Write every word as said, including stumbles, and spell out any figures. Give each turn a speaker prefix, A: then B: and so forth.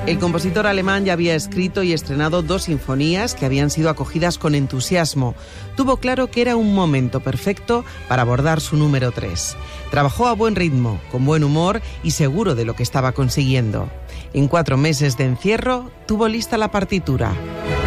A: El compositor alemán ya había escrito y estrenado dos sinfonías que habían sido acogidas con entusiasmo. Tuvo claro que era un momento perfecto para abordar su número tres. Trabajó a buen ritmo, con buen humor y seguro de lo que estaba consiguiendo. En cuatro meses de encierro, tuvo lista la partitura.